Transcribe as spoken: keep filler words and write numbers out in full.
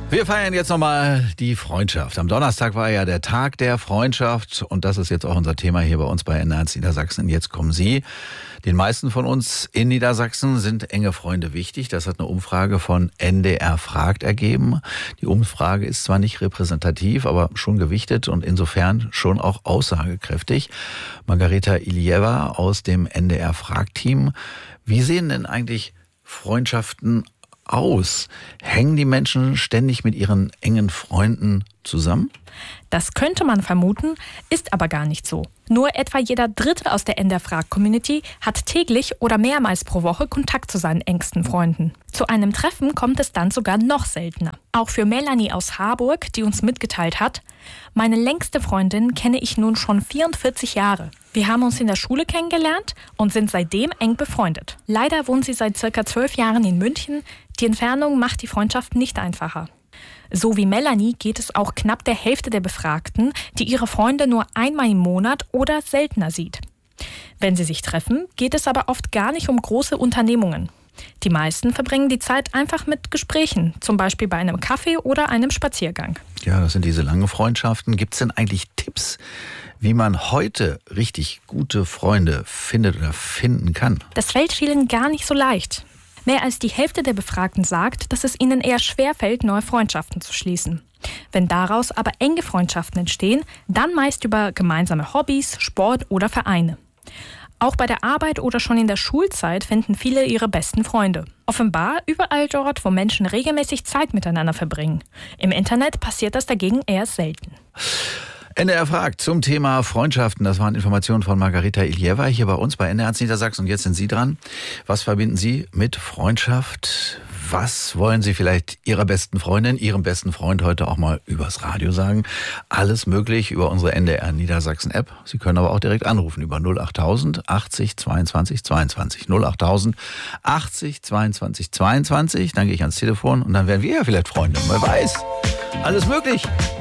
Wir feiern jetzt nochmal die Freundschaft. Am Donnerstag war ja der Tag der Freundschaft und das ist jetzt auch unser Thema hier bei uns bei N R eins Niedersachsen. Jetzt kommen Sie. Den meisten von uns in Niedersachsen sind enge Freunde wichtig. Das hat eine Umfrage von N D R Fragt ergeben. Die Umfrage ist zwar nicht repräsentativ, aber schon gewichtet und insofern schon auch aussagekräftig. Margareta Ilieva aus dem N D R Fragt-Team. Wie sehen denn eigentlich Freundschaften aus? Hängen die Menschen ständig mit ihren engen Freunden zusammen? Das könnte man vermuten, ist aber gar nicht so. Nur etwa jeder Dritte aus der N D R Fragt-Community hat täglich oder mehrmals pro Woche Kontakt zu seinen engsten Freunden. Zu einem Treffen kommt es dann sogar noch seltener. Auch für Melanie aus Harburg, die uns mitgeteilt hat: Meine längste Freundin kenne ich nun schon vierundvierzig Jahre. Wir haben uns in der Schule kennengelernt und sind seitdem eng befreundet. Leider wohnt sie seit circa zwölf Jahren in München. Die Entfernung macht die Freundschaft nicht einfacher. So wie Melanie geht es auch knapp der Hälfte der Befragten, die ihre Freunde nur einmal im Monat oder seltener sieht. Wenn sie sich treffen, geht es aber oft gar nicht um große Unternehmungen. Die meisten verbringen die Zeit einfach mit Gesprächen, zum Beispiel bei einem Kaffee oder einem Spaziergang. Ja, das sind diese langen Freundschaften. Gibt es denn eigentlich Tipps, wie man heute richtig gute Freunde findet oder finden kann? Das fällt vielen gar nicht so leicht. Mehr als die Hälfte der Befragten sagt, dass es ihnen eher schwerfällt, neue Freundschaften zu schließen. Wenn daraus aber enge Freundschaften entstehen, dann meist über gemeinsame Hobbys, Sport oder Vereine. Auch bei der Arbeit oder schon in der Schulzeit finden viele ihre besten Freunde. Offenbar überall dort, wo Menschen regelmäßig Zeit miteinander verbringen. Im Internet passiert das dagegen eher selten. N D R Fragt zum Thema Freundschaften. Das waren Informationen von Margareta Ilieva hier bei uns bei N R eins Niedersachsen. Und jetzt sind Sie dran. Was verbinden Sie mit Freundschaft? Was wollen Sie vielleicht Ihrer besten Freundin, Ihrem besten Freund heute auch mal übers Radio sagen? Alles möglich über unsere N D R Niedersachsen App. Sie können aber auch direkt anrufen über null achttausend achtzig zweiundzwanzig zweiundzwanzig. null achttausend achtzig zweiundzwanzig zweiundzwanzig. Dann gehe ich ans Telefon und dann werden wir ja vielleicht Freunde. Wer weiß. Alles möglich.